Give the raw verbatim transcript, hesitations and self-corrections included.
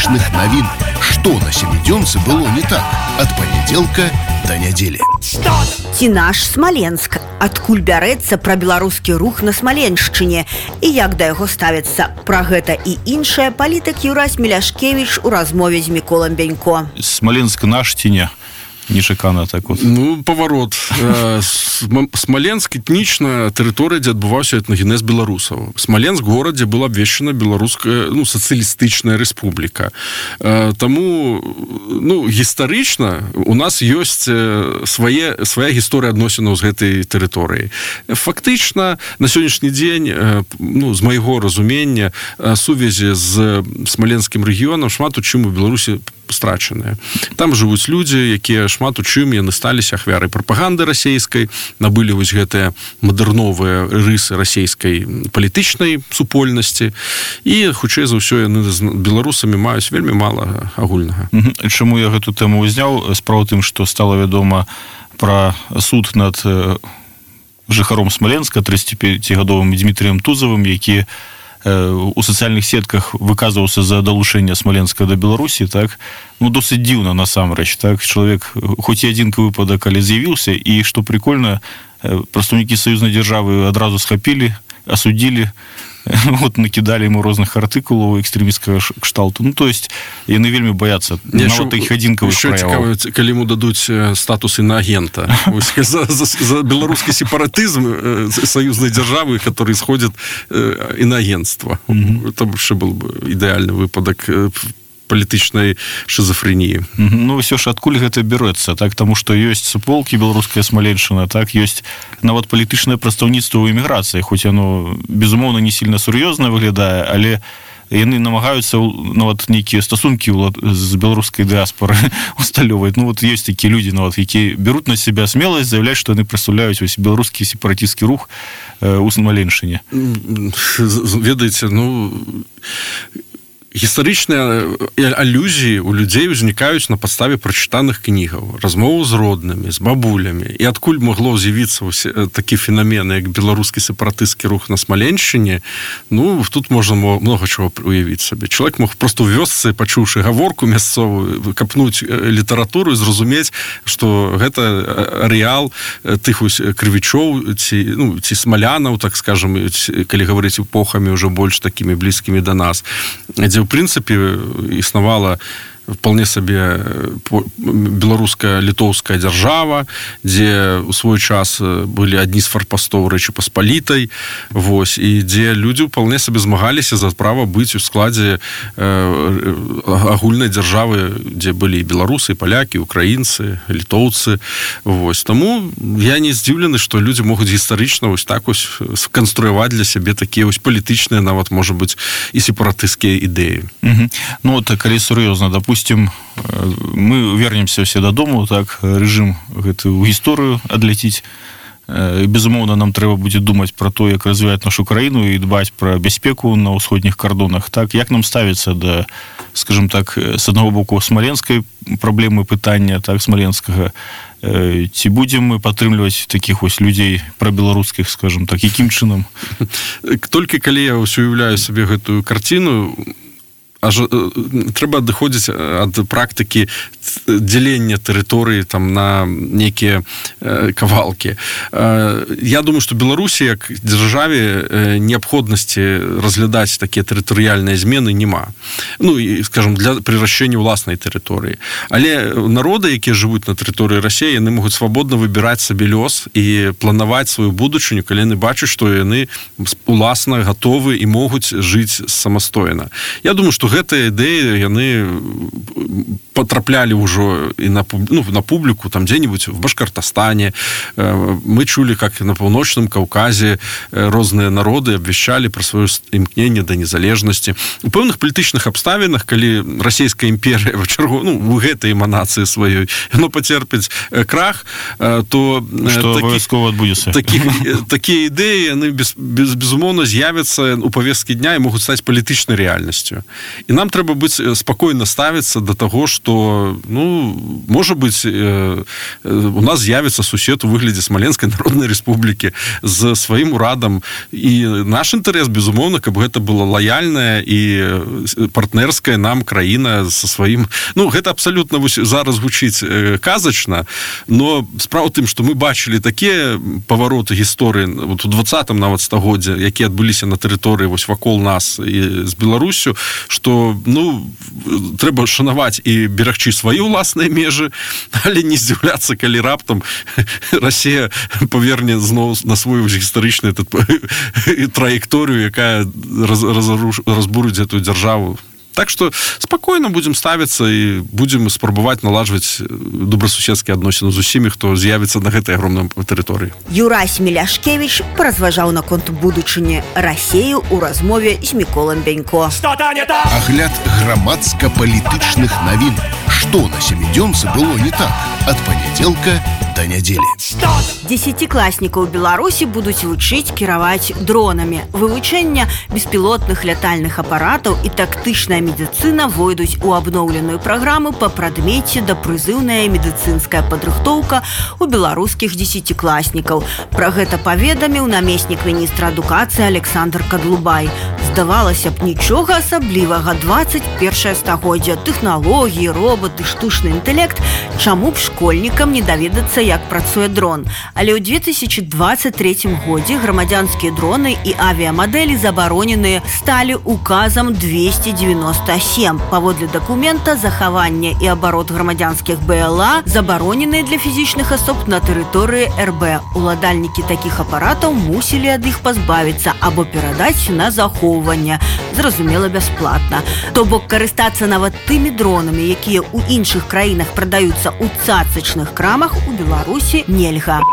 палітычных навін. Што на сямідзёнцы было не так ад панядзелка да нядзелі. Ці наш Смаленск? Адкуль бярэцца пра беларускі рух на Смаленшчыне і як да яго ставіцца? Пра гэта і іншае палітык Юрась Меляшкевіч у размове з Міколам Бянько. Смаленск наш ці не? Нечакана так вот. Ну, паварот. Смаленск этнічная тэрыторыя, дзе адбываўся этнагенез беларусаў. Смаленск горад, дзе была абвешчана беларуская, ну, сацыялістычная рэспубліка. Таму, ну, гістарычна у нас ёсць свае, свая гісторыя адносінаў з гэтай тэрыторыяй. Фактычна, на сённяшні дзень, ну, з майго разумення, сувязі з смаленскім рэгіёнам шмат у чым у Беларусі страчаныя. Там жывуць людзі, якія шмат у чым яны сталіся ахвярай прапаганды расейскай, набылі вось гэтыя мадэрновыя рысы расейскай палітычнай супольнасці і, хутчэй за ўсё, яны з беларусамі маюць вельмі мала агульнага. Mm-hmm. Чаму я гэту тэму ўзняў? Справа тым, што стала вядома пра суд над жыхаром Смаленска, трыццаціпяцігадовым Дмітрыем Тузавым, які у сацыяльных сетках выказваўся за далучэнне Смаленска да Беларусі, так, ну, досыць дзіўна насамрэч, так, чалавек, хоць і адзінка выпадак, але з'явіўся, і, што прикольна, прадстаўнікі саюзнай дзяржавы адразу схапілі, асудзілі, вот, накидали ему розных артыкулаў экстрэмісцкага кшталту. Ну, то есть, яны вельмі баяцца нават іх адзінкавых праяваў. Цікава, калі ему дадуць статус інаагента. За, за, за беларускі сепаратызм саюзнай дзяржавы, который исходит інаагентства. Mm-hmm. Это вообще был бы ідэальны выпадак палітычнай шизофрении. Ну, ўсё ж адкуль гэта бярэцца, так, таму што ёсць суполкі беларуская Смаленшчына, так, ёсць нават палітычнае прадстаўніцтва ў эміграцыі, хоць яно, безумоўна, не сильно сур'ёзна выглядае, але яны намагаюцца нават нейкія стасункі з беларускай дыаспоры усталёваць. Ну, вот ёсць такія людзі, нават, якія бяруць на себя смеласць заявляць, што яны прадстаўляюць вось беларускі сепаратысцкі рух у Смаленшчыне. Ведаеце, ну, гістарычныя алюзіі у людзей узнікаюць на падставе прачытаных кнігаў, размоваў з роднымі, з бабулямі. І адкуль магло з'явіцца такі феномен, як беларускі сепаратысцкі рух на Смаленшчыне, ну, тут можна многа чого уявіць сабе. Чалавек мог просто ў вёсцы, пачуўшы гаворку мясцовую, капнуць літаратуру і зразумець, што гэта арэал тых крывічоў ці, ну, ці смалянаў, так скажем, калі гаварыць эпохамі ўжо больш такімі блізкімі да нас, дзе, в принципе, існавала вполне сабе беларуска-літоўская дзяржава, дзе ў свой час былі адні з фарпастоў Рэчы Паспалітай, вось, і дзе людзі вполне сабе змагаліся за права быць у складзе э, агульнай дзяржавы, дзе былі і беларусы, і палякі, украінцы, літоўцы, вось. Таму я не здзіўлены, што людзі могуць гістарычна вось так вось сканструяваць для сябе такія вось палітычныя, нават, можа быць, і сепаратысцкія ідэі. Угу. Ну, вот, калі сур'ёзна, допустим, мы вернемся все дадому, так, рэжым гэты ў гісторыю адляціць. Безумоўна, нам трэба будзе думаць пра то, як развіваць нашу краіну і дбаць пра бяспеку на ўсходніх кардонах. Так, як нам ставіцца да, скажем так, з аднаго боку смаленскай праблемы пытання, так, смаленскага, ці будзем мы падтрымліваць такіх вось людзей прабеларускіх, скажем так, якім чынам? Толькі калі я ўсё уяўляю сабе гэтую карціну, аж трэба адыходзіць ад практыкі дзялення тэрыторыі там на нейкія э, кавалкі. Э, я думаю, што Беларусі як дзяржаве неабходнасці разглядаць такія тэрытарыяльныя змены няма. Ну, і, скажем, для прырашэння ўласнай тэрыторыі. Але народы, якія жывуць на тэрыторыі Расіі, яны могуць свабодна выбіраць сабе лёс і планаваць сваю будучыню, калі яны бачаць, што яны уласна гатовы і могуць жыць самастойна. Я думаю, што гэтыя ідэі, яны патраплялі ўжо і на, ну, на публіку, там дзе-нибудь в Башкортостане. Мы чулі, как на Паўночным Каўказе розныя народы абвяшчалі пра сваё імкненне да незалежнасці. У пэўных палітычных абставінах, калі расійская імперія в чаргу, ну, у гэтай эманацыі сваёй, яно пацерпіць крах, то што абавязкова адбудзецца. Такія ідэі, яны без, без, безумоўна з'явяцца у павесткі дня і могуць стаць палітычнай рэальнасцю. і нам трэба быць спакойна ставіцца да таго, што ну можа быць у нас з'явіцца сусед у выглядзе Смаленскай народнай рэспублікі з сваім урадам, і наш інтарэс, безумоўна, каб гэта была лаяльная і партнерская нам краіна са сваім, ну гэта абсалютна зараз гучыць казачна, но справа ў тым, што мы бачылі такія павароты гісторыі вот у двадцатым нават стагоддзе, якія адбыліся на тэрыторыі вось вакол нас і з Беларусю, што ну трэба шанаваць і берагчы свае ўласныя межы, але не здзіўляцца, калі раптам Расія паверне зноў на свою гістарычную траекторыю, якая разбурыць гэтую дзяржаву. Так што спакойна будзем ставіцца і будзем спрабаваць наладжваць добрасуседскія адносіны з усімі, хто з'явіцца на гэтай агромнай тэрыторыі. Юрась Міляшкевіч паразважаў наконт будучыні Расіі ў размове з Міколам Бянько. Агляд грамадска-палітычных навін. Што на сямідзёнцы было не так? Ад панядзелка да нядзелі. Дзесяцікласнікаў Беларусі будуць вучыць кіраваць дронамі. Вывучэнне беспілотных лятальных апаратаў і тактычная медыцына войдуць у абноўленую праграму па прадмеце дапрызыўная медыцынская падрыхтоўка у беларускіх дзесяцікласнікаў. Пра гэта паведаміў намеснік міністра адукацыі Александр Кадлубай. Здавалася б, нічога асаблівага, дваццаць першае стагоддзе, тэхналогіі, роботы, штучны інтэлект, чаму б школьнікам не даведацца, як працуе дрон. Але ў две тысячы дваццаць трэцім годзе грамадзянскія дроны і авіямадэлі забароненыя сталі указам двести девяносто семь. Паводле дакумента, захаванне і абарот грамадзянскіх БЛА забароненыя для фізічных асоб на тэрыторыі эр бэ. Уладальнікі такіх апаратаў мусілі ад іх пазбавіцца або перадаць на захоўванне. Зразумела, бясплатна. То бок карыстацца нават тымі дронамі, якія ў іншых краінах прадаюцца ў цацачных крамах, у Беларусі нельга.